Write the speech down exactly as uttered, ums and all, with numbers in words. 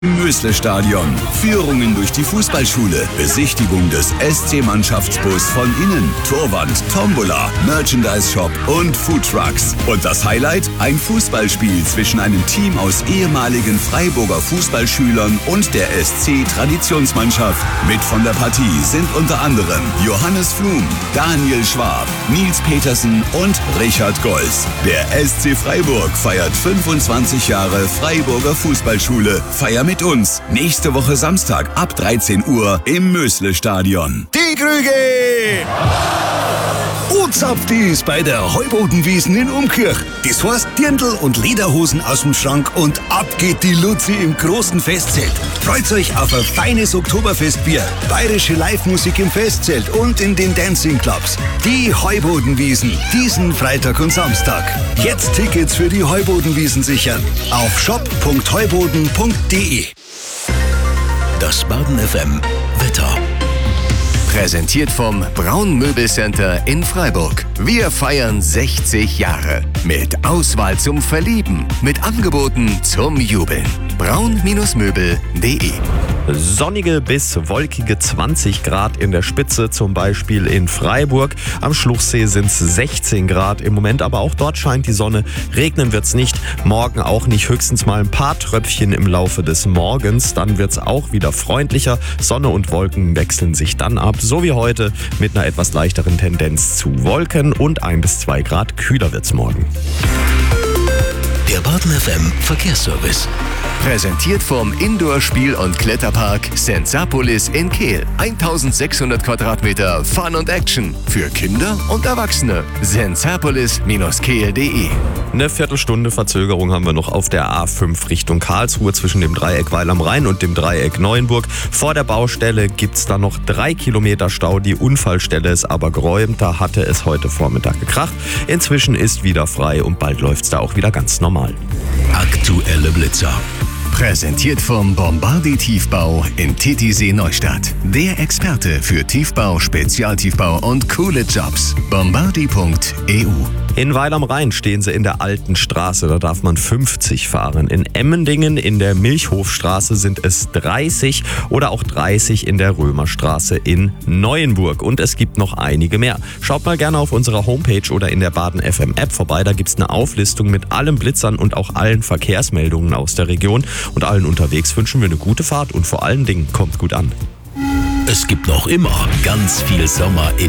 Mösle-Stadion. Führungen durch die Fußballschule. Besichtigung des S C-Mannschaftsbus von innen. Torwand, Tombola, Merchandise-Shop und Foodtrucks. Und das Highlight? Ein Fußballspiel zwischen einem Team aus ehemaligen Freiburger Fußballschülern und der S C-Traditionsmannschaft. Mit von der Partie sind unter anderem Johannes Flum, Daniel Schwab, Nils Petersen und Richard Golz. Der S C Freiburg feiert fünfundzwanzig Jahre Freiburger Fußballschule. Feier mit uns. Nächste Woche Samstag ab dreizehn Uhr im Mösle-Stadion. Die Krüge! Uzapftis bei der Heubodenwiesen in Umkirch. Das heißt Dirndl und Lederhosen aus dem Schrank und ab geht die Luzi im großen Festzelt. Freut euch auf ein feines Oktoberfestbier, bayerische Live-Musik im Festzelt und in den Dancing-Clubs. Die Heubodenwiesen, diesen Freitag und Samstag. Jetzt Tickets für die Heubodenwiesen sichern auf shop punkt heuboden punkt de. Das Baden F M Wetter. Präsentiert vom Braun Möbelcenter in Freiburg. Wir feiern sechzig Jahre. Mit Auswahl zum Verlieben. Mit Angeboten zum Jubeln. braun Möbel punkt de. Sonnige bis wolkige zwanzig Grad in der Spitze, zum Beispiel in Freiburg. Am Schluchsee sind es sechzehn Grad im Moment, aber auch dort scheint die Sonne. Regnen wird's nicht, morgen auch nicht, höchstens mal ein paar Tröpfchen im Laufe des Morgens. Dann wird's auch wieder freundlicher. Sonne und Wolken wechseln sich dann ab, so wie heute, mit einer etwas leichteren Tendenz zu Wolken und ein bis zwei Grad kühler wird's morgen. Der Baden F M Verkehrsservice. Präsentiert vom Indoor-Spiel- und Kletterpark Sensapolis in Kehl. eintausendsechshundert Quadratmeter Fun und Action. Für Kinder und Erwachsene. sensapolis Kehl punkt de. Eine Viertelstunde Verzögerung haben wir noch auf der A fünf Richtung Karlsruhe zwischen dem Dreieck Weil am Rhein und dem Dreieck Neuenburg. Vor der Baustelle gibt's da noch drei Kilometer Stau. Die Unfallstelle ist aber geräumt. Da hatte es heute Vormittag gekracht. Inzwischen ist wieder frei und bald läuft's da auch wieder ganz normal. Aktuelle Blitzer. Präsentiert vom Bombardi Tiefbau in Titisee Neustadt. Der Experte für Tiefbau, Spezialtiefbau und coole Jobs. bombardi punkt e u. In Weil am Rhein stehen sie in der alten Straße, da darf man fünfzig fahren. In Emmendingen in der Milchhofstraße sind es dreißig oder auch dreißig in der Römerstraße in Neuenburg. Und es gibt noch einige mehr. Schaut mal gerne auf unserer Homepage oder in der Baden F M App vorbei. Da gibt's eine Auflistung mit allen Blitzern und auch allen Verkehrsmeldungen aus der Region. Und allen unterwegs wünschen wir eine gute Fahrt und vor allen Dingen kommt gut an. Es gibt noch immer ganz viel Sommer in